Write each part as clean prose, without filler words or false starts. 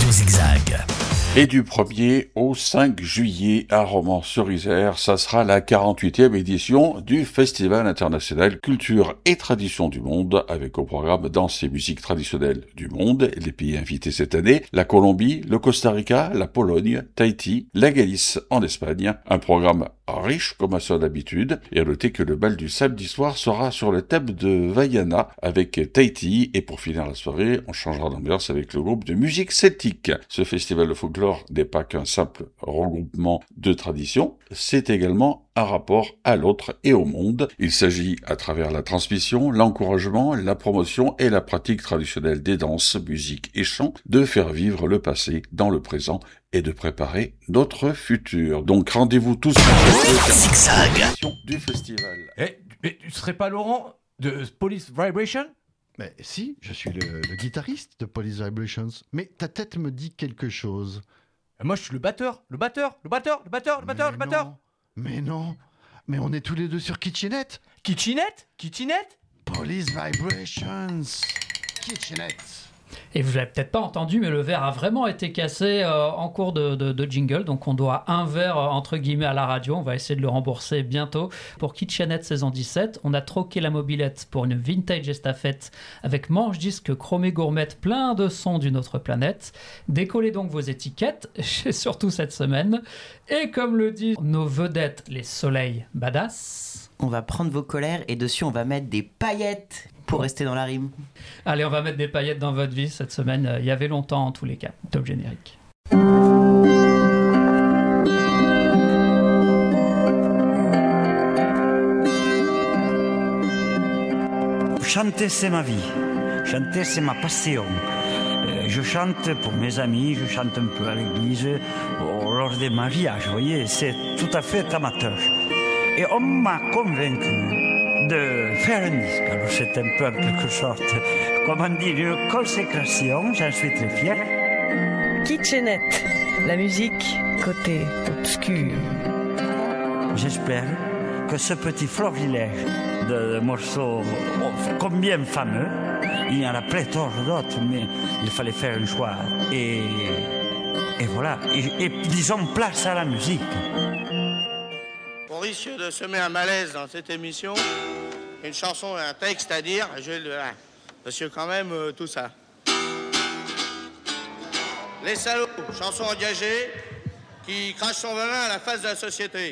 Radio Zigzag. Et du 1er au 5 juillet à Romans-sur-Isère, ça sera la 48e édition du Festival international Culture et Tradition du Monde, avec au programme danse et musique traditionnelle du monde. Les pays invités cette année, la Colombie, le Costa Rica, la Pologne, Tahiti, la Galice en Espagne. Un programme riche comme à son habitude. Et à noter que le bal du samedi soir sera sur le thème de Vaiana avec Tahiti. Et pour finir la soirée, on changera d'ambiance avec le groupe de musique celtique. Ce festival de folklore n'est pas qu'un simple regroupement de traditions, c'est également un rapport à l'autre et au monde. Il s'agit, à travers la transmission, l'encouragement, la promotion et la pratique traditionnelle des danses, musiques et chants, de faire vivre le passé dans le présent et de préparer notre futur. Donc rendez-vous tous sur la du festival. Mais tu serais pas Laurent de Police Vibration ? Mais si, je suis le guitariste de Police Vibrations. Mais ta tête me dit quelque chose. Moi, je suis le batteur. Mais non. Mais on est tous les deux sur Kitchenette. Kitchenette ? Police Vibrations. Kitchenette. Et vous l'avez peut-être pas entendu, mais le verre a vraiment été cassé en cours de jingle. Donc on doit un verre entre guillemets à la radio. On va essayer de le rembourser bientôt. Pour Kitchenette saison 17, on a troqué la mobilette pour une vintage estafette avec manche-disque chromé gourmette, plein de sons d'une autre planète. Décollez donc vos étiquettes, surtout cette semaine. Et comme le disent nos vedettes, les soleils badass, on va prendre vos colères et dessus on va mettre des paillettes pour rester dans la rime. Allez, on va mettre des paillettes dans votre vie cette semaine. Il y avait longtemps en tous les cas. Top générique. Chanter, c'est ma vie. Chanter, c'est ma passion. Je chante pour mes amis, je chante un peu à l'église, lors des mariages, vous voyez, c'est tout à fait amateur. Et on m'a convaincu de faire un disque. Alors c'est un peu en quelque sorte, comment dire, une consécration, j'en suis très fier. Kitchenette, la musique côté obscur. J'espère que ce petit florilège de morceaux combien fameux, il y en a pléthore d'autres, mais il fallait faire un choix. Et voilà, et disons place à la musique. Pour risque de semer un malaise dans cette émission, une chanson et un texte à dire, je vais le... Parce que quand même, tout ça. Les salauds, chanson engagée, qui crache son venin à la face de la société.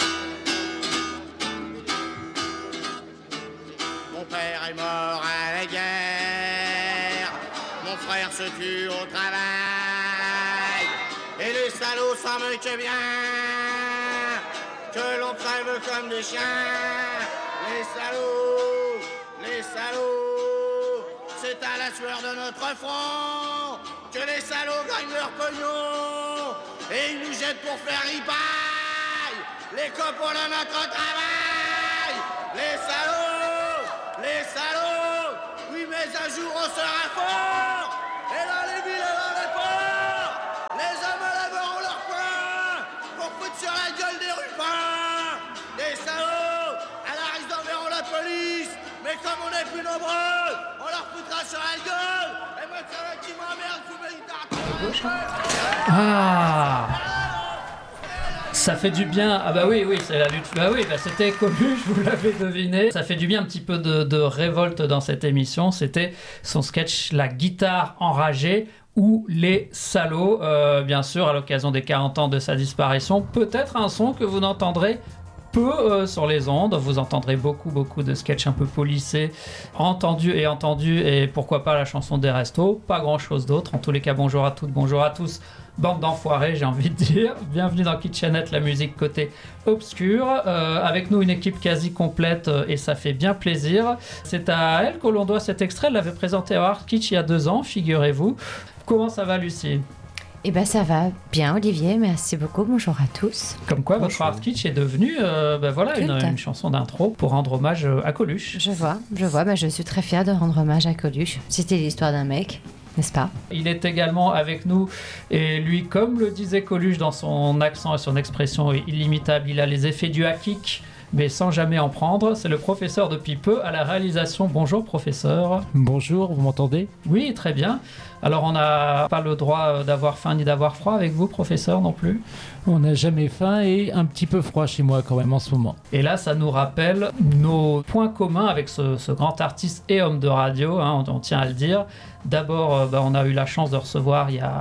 Mon père est mort à la guerre, mon frère se tue au travail, et les salauds s'en moquent bien, que l'on crève comme des chiens. Les salauds, c'est à la sueur de notre front que les salauds gagnent leur pognon et ils nous jettent pour faire ripaille les copains de notre travail. Les salauds, oui mais un jour on sera fort et dans les villes et dans les ports, les hommes lèveront leur poing pour foutre sur la gueule des rupins. Les salauds, à la risque d'enverront la police, mais comme on est plus nombreux, on leur foutra sur la gueule. Et moi, c'est là qui m'emmerde, vous me dites. Ah, ça fait du bien. Ah bah oui, c'est la lutte. Bah oui, c'était Coluche, vous l'avez deviné. Ça fait du bien un petit peu de révolte dans cette émission. C'était son sketch La guitare enragée ou Les salauds, bien sûr, à l'occasion des 40 ans de sa disparition. Peut-être un son que vous n'entendrez peu sur les ondes. Vous entendrez beaucoup de sketchs un peu polissés, entendus et pourquoi pas la chanson des restos. Pas grand-chose d'autre. En tous les cas, bonjour à toutes, bonjour à tous. Bande d'enfoirés, j'ai envie de dire. Bienvenue dans Kitchenette, la musique côté obscur. Avec nous, une équipe quasi complète et ça fait bien plaisir. C'est à elle que l'on doit cet extrait. Elle l'avait présenté à Art Kitsch il y a 2 ans, figurez-vous. Comment ça va, Lucie ? Eh ben ça va bien, Olivier, merci beaucoup, bonjour à tous. Comme quoi, votre Art Kitsch est devenu une chanson d'intro pour rendre hommage à Coluche. Je vois, je suis très fière de rendre hommage à Coluche. C'était l'histoire d'un mec, n'est-ce pas ? Il est également avec nous, et lui, comme le disait Coluche dans son accent et son expression illimitable, il a les effets du hack-kick. mais sans jamais en prendre. C'est le professeur de Pipeux à la réalisation. Bonjour professeur. Bonjour, vous m'entendez ? Oui, très bien. Alors on n'a pas le droit d'avoir faim ni d'avoir froid avec vous, professeur, non plus ? On n'a jamais faim et un petit peu froid chez moi quand même en ce moment. Et là, ça nous rappelle nos points communs avec ce grand artiste et homme de radio, hein, on tient à le dire. D'abord, on a eu la chance de recevoir il y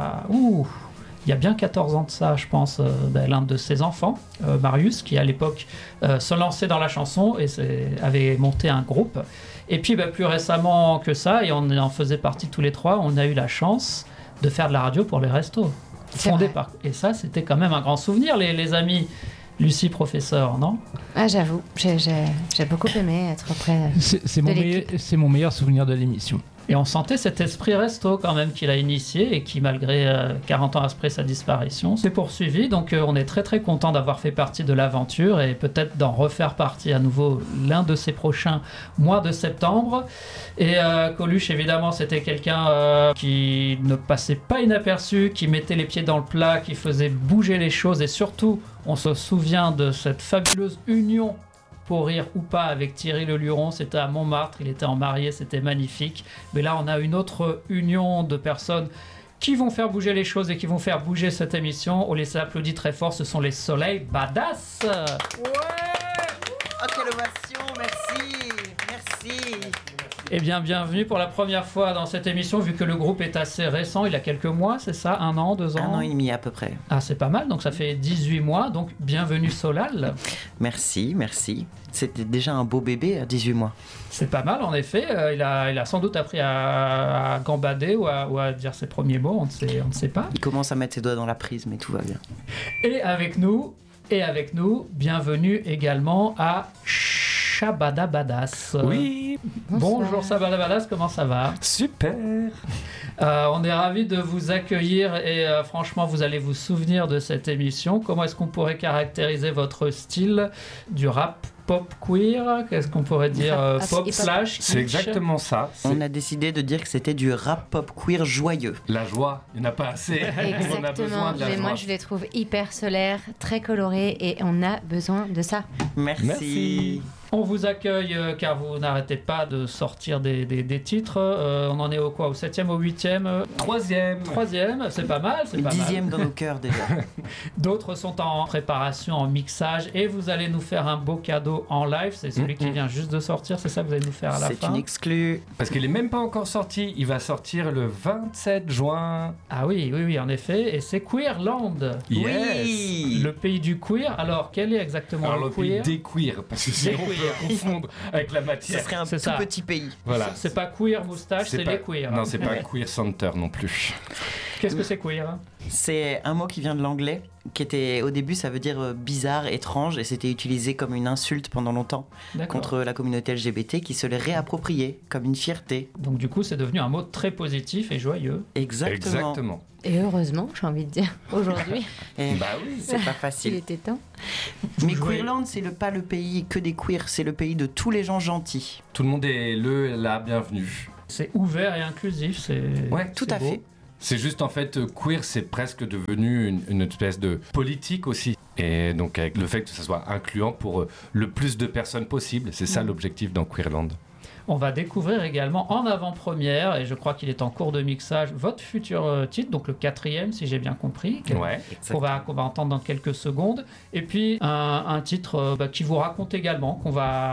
a bien 14 ans de ça, je pense, l'un de ses enfants, Marius, qui à l'époque se lançait dans la chanson et avait monté un groupe. Et puis plus récemment que ça, et on en faisait partie tous les trois, on a eu la chance de faire de la radio pour les restos. Et ça, c'était quand même un grand souvenir, les amis. Lucie, professeur, non ? Ah, j'avoue, j'ai beaucoup aimé être auprès c'est mon meilleur souvenir de l'émission. Et on sentait cet esprit resto quand même qu'il a initié et qui, malgré 40 ans après sa disparition, s'est poursuivi. Donc on est très très content d'avoir fait partie de l'aventure et peut-être d'en refaire partie à nouveau l'un de ces prochains mois de septembre. Et Coluche, évidemment, c'était quelqu'un qui ne passait pas inaperçu, qui mettait les pieds dans le plat, qui faisait bouger les choses. Et surtout, on se souvient de cette fabuleuse union pour rire ou pas avec Thierry Le Luron, c'était à Montmartre, il était en marié, c'était magnifique. Mais là, on a une autre union de personnes qui vont faire bouger les choses et qui vont faire bouger cette émission. On les applaudit très fort, ce sont les Soleils Badass. Ouais. Oh, quelle ovation, merci. Eh bien, bienvenue pour la première fois dans cette émission, vu que le groupe est assez récent, il a quelques mois, c'est ça ? 1 an, 2 ans ? 1 an et demi à peu près. Ah, c'est pas mal, donc ça fait 18 mois, donc bienvenue Solal. Merci. C'était déjà un beau bébé à 18 mois. C'est pas mal, en effet. Il a sans doute appris à gambader ou à dire ses premiers mots, on ne sait pas. Il commence à mettre ses doigts dans la prise, mais tout va bien. Et avec nous, bienvenue également à Shabada Badass. Oui. Bonjour Shabada Badass, comment ça va ? Super. On est ravis de vous accueillir et franchement, vous allez vous souvenir de cette émission. Comment est-ce qu'on pourrait caractériser votre style du rap pop queer ? Qu'est-ce qu'on pourrait dire pop slash kitsch ? C'est exactement ça. On a décidé de dire que c'était du rap pop queer joyeux. La joie, il n'y en a pas assez. Exactement, On a besoin de la mais joie. moi je les trouve hyper solaires, très colorés et on a besoin de ça. Merci. On vous accueille car vous n'arrêtez pas de sortir des titres. On en est au 7e, au 8e 3e, c'est pas mal. C'est pas 10e mal. dans nos cœurs déjà. D'autres sont en préparation, en mixage et vous allez nous faire un beau cadeau en live. C'est celui qui vient juste de sortir, c'est ça que vous allez nous faire à la fin ? C'est une exclue. Parce qu'il n'est même pas encore sorti. Il va sortir le 27 juin. Ah oui, en effet. Et c'est Queerland. Yes. Oui. Le pays du queer. Alors, quel est exactement Alors, le le pays queer ? des queers. Parce que sinon, on peut confondre avec la Ce matière. serait un C'est tout ça. petit pays. Voilà. C'est pas queer moustache, c'est pas... les queers. Non, c'est pas queer center non plus. Qu'est-ce que c'est queer ? C'est un mot qui vient de l'anglais, qui était au début ça veut dire bizarre, étrange, et c'était utilisé comme une insulte pendant longtemps contre la communauté LGBT qui se l'est réapproprié comme une fierté. Donc du coup c'est devenu un mot très positif et joyeux. Exactement. Et heureusement, j'ai envie de dire, aujourd'hui. Bah oui, c'est pas Il facile. était temps. Mais Queerland, c'est pas le pays que des queers, c'est le pays de tous les gens gentils. Tout le monde est la bienvenue. C'est ouvert et inclusif, c'est Tout à fait. C'est juste en fait, queer c'est presque devenu une espèce de politique aussi. Et donc avec le fait que ça soit incluant pour le plus de personnes possible, c'est ça l'objectif dans Queerland. On va découvrir également en avant-première, et je crois qu'il est en cours de mixage, votre futur titre, donc le 4e si j'ai bien compris, qu'on va entendre dans quelques secondes. Et puis un titre qui vous raconte également, qu'on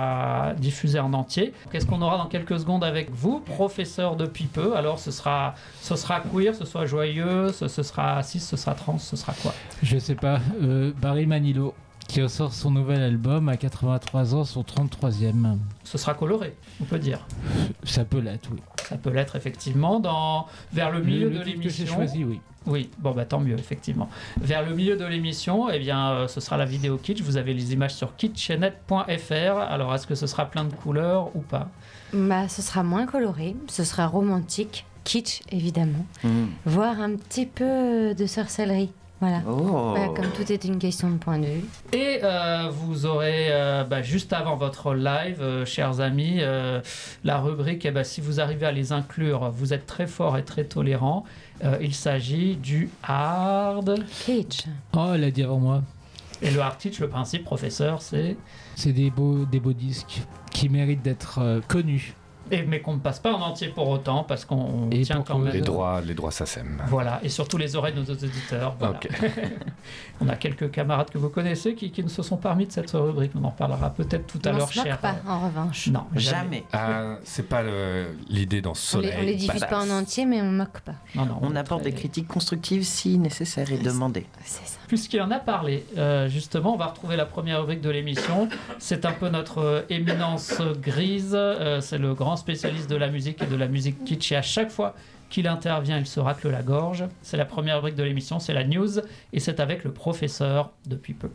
va diffuser en entier. Qu'est-ce qu'on aura dans quelques secondes avec vous, professeur de Pipeux ? Alors ce sera queer, ce sera joyeux, ce sera cis, ce sera trans, ce sera quoi ? Je sais pas, Barry Manilow qui sort son nouvel album à 83 ans, son 33e. Ce sera coloré, on peut dire. Ça peut l'être, oui. Ça peut l'être effectivement vers le milieu de l'émission. Que j'ai choisi, oui. Oui, tant mieux, effectivement. Vers le milieu de l'émission, ce sera la vidéo kitsch. Vous avez les images sur kitchenet.fr. Alors, est-ce que ce sera plein de couleurs ou pas ? Ce sera moins coloré, ce sera romantique, kitsch évidemment, voire un petit peu de sorcellerie. Voilà. Comme tout est une question de point de vue. Et vous aurez, juste avant votre live, chers amis, la rubrique, si vous arrivez à les inclure, vous êtes très fort et très tolérant. Il s'agit du hard... Kitsch. Oh, elle a dit avant moi. Et le Art Teach, le principe, professeur, c'est des beaux disques qui méritent d'être connus. Mais qu'on ne passe pas en entier pour autant, parce qu'on tient quand même... Les droits SACEM. Voilà, et surtout les oreilles de nos auditeurs. Voilà. Okay. On a quelques camarades que vous connaissez qui ne se sont pas remis de cette rubrique. On en reparlera peut-être tout à l'heure, cher. On ne se moque pas, en revanche. Non, jamais. C'est pas l'idée dans Soleil. On les diffuse pas en entier, mais on ne moque pas. Non, on apporte des critiques constructives si nécessaire et demandées. C'est ça. Puisqu'il en a parlé, justement, on va retrouver la première rubrique de l'émission. C'est un peu notre éminence grise. C'est le grand spécialiste de la musique et de la musique kitsch. Et à chaque fois qu'il intervient, il se racle la gorge. C'est la première rubrique de l'émission, c'est la news. Et c'est avec le professeur depuis peu.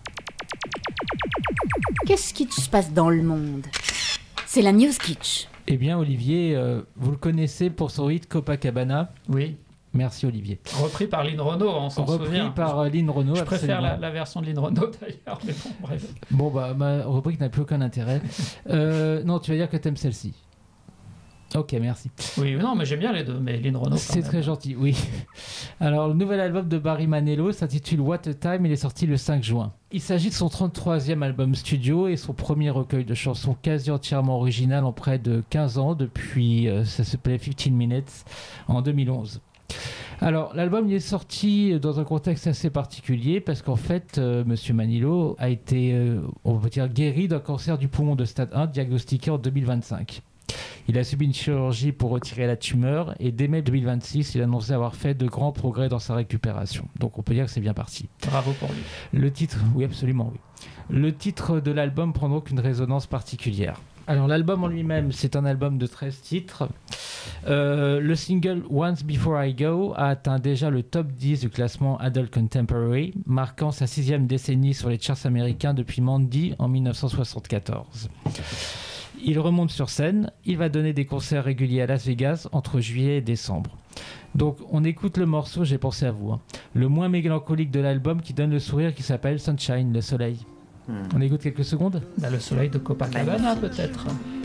Qu'est-ce qui se passe dans le monde ? C'est la news kitsch. Eh bien, Olivier, vous le connaissez pour son hit Copacabana. Oui. Merci, Olivier. Repris par Lynn Renaud, on s'en souvient. Repris par Lynn Renaud, Je absolument. préfère la version de Lynn Renaud, d'ailleurs, mais bon, bref. Bon, bah, ma rubrique n'a plus aucun intérêt. Non, tu vas dire que t'aimes celle-ci. Ok, merci. Oui, non, mais j'aime bien les deux, mais Lynn Renaud... C'est très gentil, oui. Alors, le nouvel album de Barry Manilow s'intitule What a Time, il est sorti le 5 juin. Il s'agit de son 33e album studio et son premier recueil de chansons quasi entièrement original en près de 15 ans, depuis, ça s'appelait 15 Minutes, en 2011. Alors, l'album il est sorti dans un contexte assez particulier parce qu'en fait, Monsieur Manilow a été, on va dire, guéri d'un cancer du poumon de stade 1 diagnostiqué en 2025. Il a subi une chirurgie pour retirer la tumeur et dès mai 2026, il annonçait avoir fait de grands progrès dans sa récupération. Donc on peut dire que c'est bien parti. Bravo pour lui. Le titre, oui absolument, oui. Le titre de l'album prend donc une résonance particulière. Alors l'album en lui-même, c'est un album de 13 titres. Le single Once Before I Go a atteint déjà le top 10 du classement Adult Contemporary, marquant sa 6e décennie sur les charts américains depuis Mandy en 1974. Il remonte sur scène, il va donner des concerts réguliers à Las Vegas entre juillet et décembre. Donc on écoute le morceau, j'ai pensé à vous, le moins mélancolique de l'album qui donne le sourire, qui s'appelle Sunshine, le soleil. On écoute quelques secondes. Le soleil de Copacabana peut-être.